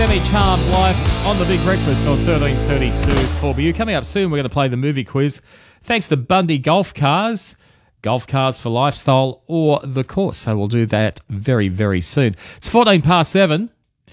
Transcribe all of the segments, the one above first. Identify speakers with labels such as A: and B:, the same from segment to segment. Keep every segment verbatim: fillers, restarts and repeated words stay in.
A: Semi-Charmed live on The Big Breakfast on thirteen thirty-two four B U. Coming up soon, we're going to play the movie quiz. Thanks to Bundy Golf Cars. Golf cars for lifestyle or the course. So we'll do that very, very soon. It's fourteen past seven.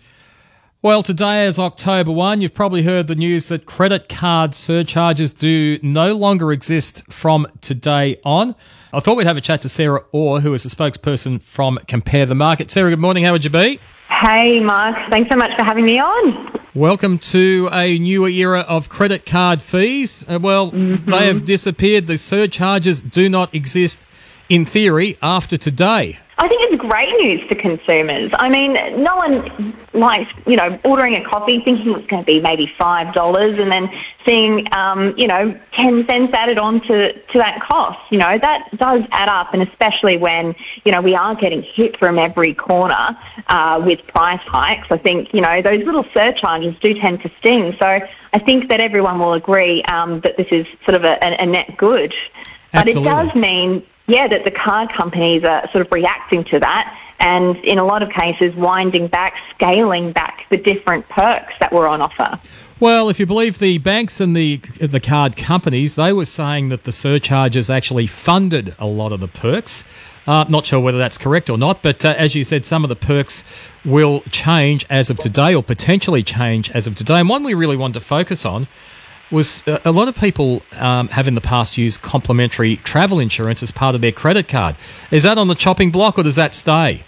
A: Well, today is October first. You've probably heard the news that credit card surcharges do no longer exist from today on. I thought we'd have a chat to Sarah Orr, who is a spokesperson from Compare the Market. Sarah, good morning. How would you be?
B: Hey, Mark. Thanks so much for having me on.
A: Welcome to a newer era of credit card fees. Uh, well, mm-hmm. They have disappeared. The surcharges do not exist, in theory, after today.
B: I think it's great news for consumers. I mean, no one likes, you know, ordering a coffee thinking it's going to be maybe five dollars and then seeing, um, you know, ten cents added on to, to that cost. You know, that does add up, and especially when, you know, we are getting hit from every corner uh, with price hikes. I think, you know, those little surcharges do tend to sting. So I think that everyone will agree um, that this is sort of a, a net good.
A: Absolutely.
B: But it does mean... yeah, that the card companies are sort of reacting to that and in a lot of cases winding back, scaling back the different perks that were on offer.
A: Well, if you believe the banks and the the card companies, they were saying that the surcharges actually funded a lot of the perks. Uh, not sure whether that's correct or not, but uh, as you said, some of the perks will change as of today or potentially change as of today. And one we really wanted to focus on was uh, a lot of people um, have in the past used complimentary travel insurance as part of their credit card. Is that on the chopping block or does that stay?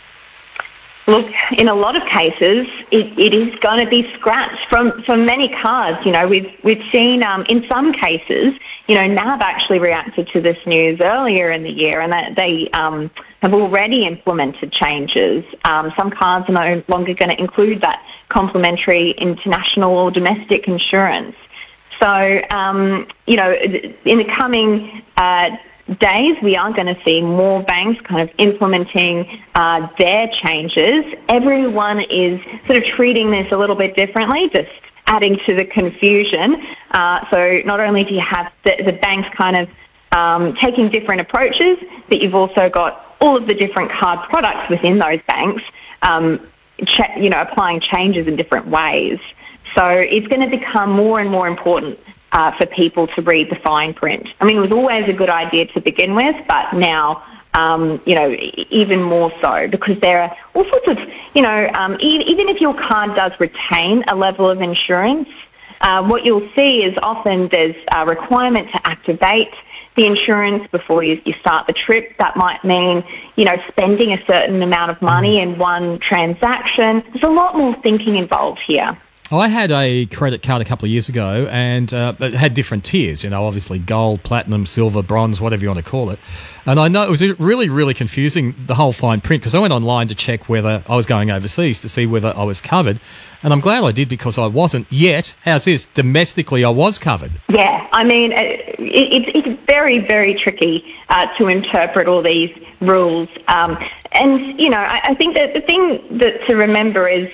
B: Look, in a lot of cases, it, it is going to be scratched from, from many cards. You know, we've we've seen um, in some cases, you know, N A B actually reacted to this news earlier in the year, and that they um, have already implemented changes. Um, some cards are no longer going to include that complimentary international or domestic insurance. So, um, you know, in the coming uh, days, we are going to see more banks kind of implementing uh, their changes. Everyone is sort of treating this a little bit differently, just adding to the confusion. Uh, so not only do you have the, the banks kind of um, taking different approaches, but you've also got all of the different card products within those banks, um, ch- you know, applying changes in different ways. So it's going to become more and more important uh, for people to read the fine print. I mean, it was always a good idea to begin with, but now, um, you know, even more so, because there are all sorts of, you know, um, e- even if your card does retain a level of insurance, uh, what you'll see is often there's a requirement to activate the insurance before you, you start the trip. That might mean, you know, spending a certain amount of money in one transaction. There's a lot more thinking involved here.
A: I had a credit card a couple of years ago and uh, it had different tiers, you know, obviously gold, platinum, silver, bronze, whatever you want to call it. And I know it was really, really confusing, the whole fine print, because I went online to check whether I was going overseas to see whether I was covered. And I'm glad I did, because I wasn't yet. How's this? Domestically, I was covered.
B: Yeah, I mean, it, it, it's very, very tricky uh, to interpret all these rules. Um, and, you know, I, I think that the thing that to remember is,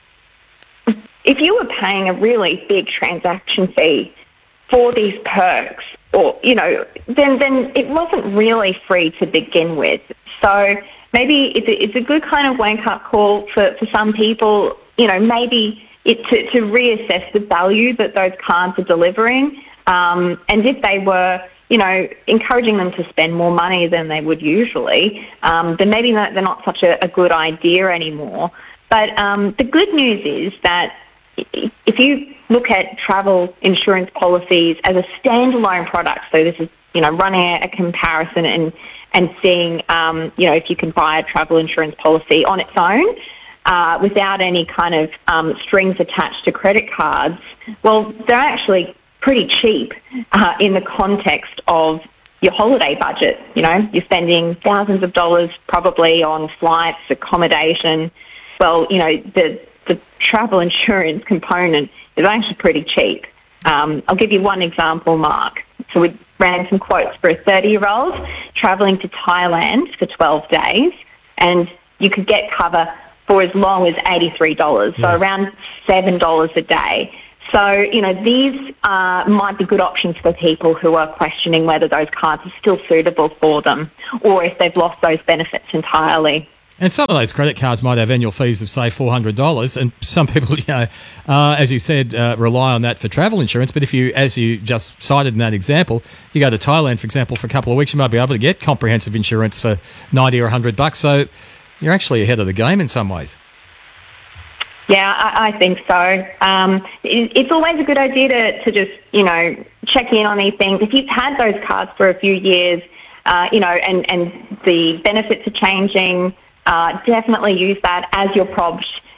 B: if you were paying a really big transaction fee for these perks, or, you know, then then it wasn't really free to begin with. So maybe it's a, it's a good kind of wake-up call for, for some people, you know, maybe it, to, to reassess the value that those cards are delivering. Um, and if they were, you know, encouraging them to spend more money than they would usually, um, then maybe they're not such a, a good idea anymore. But um, the good news is that if you look at travel insurance policies as a standalone product, so this is, you know, running a, a comparison and, and seeing, um, you know, if you can buy a travel insurance policy on its own uh, without any kind of um, strings attached to credit cards, well, they're actually pretty cheap uh, in the context of your holiday budget. You know, you're spending thousands of dollars probably on flights, accommodation. Well, you know, the the travel insurance component is actually pretty cheap. Um, I'll give you one example, Mark. So we ran some quotes for a thirty-year-old travelling to Thailand for twelve days, and you could get cover for as long as eighty-three dollars, yes. So around seven dollars a day. So, you know, these uh, might be good options for people who are questioning whether those cards are still suitable for them or if they've lost those benefits entirely.
A: And some of those credit cards might have annual fees of, say, four hundred dollars, and some people, you know, uh, as you said, uh, rely on that for travel insurance. But if you, as you just cited in that example, you go to Thailand, for example, for a couple of weeks, you might be able to get comprehensive insurance for ninety or one hundred bucks. So you're actually ahead of the game in some ways.
B: Yeah, I, I think so. Um, it, it's always a good idea to, to just, you know, check in on these things. If you've had those cards for a few years, uh, you know, and, and the benefits are changing, Uh, definitely use that as your prompt